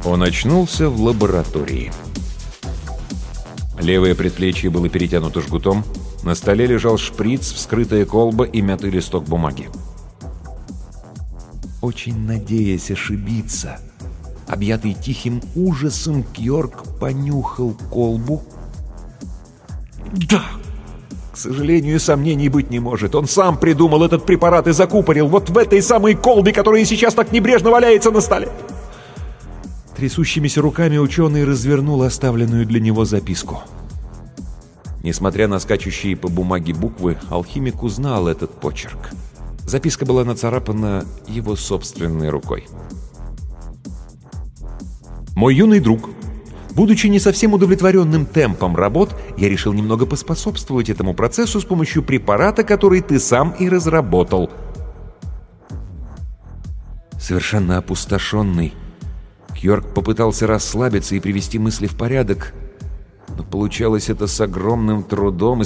Он очнулся в лаборатории. Левое предплечье было перетянуто жгутом, на столе лежал шприц, вскрытая колба и мятый листок бумаги. Очень надеясь ошибиться, объятый тихим ужасом, Кьорк понюхал колбу. Да! К сожалению, сомнений быть не может. Он сам придумал этот препарат и закупорил вот в этой самой колбе, которая сейчас так небрежно валяется на столе. Трясущимися руками ученый развернул оставленную для него записку. Несмотря на скачущие по бумаге буквы, алхимик узнал этот почерк. Записка была нацарапана его собственной рукой. «Мой юный друг, будучи не совсем удовлетворенным темпом работ, я решил немного поспособствовать этому процессу с помощью препарата, который ты сам и разработал». Совершенно опустошенный, Кьорк попытался расслабиться и привести мысли в порядок, но получалось это с огромным трудом,